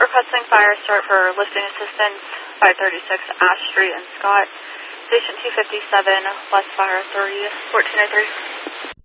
Requesting fire start for lifting assistance, 536 Ash Street in Scott. Station 257, West Fire 3, 1403.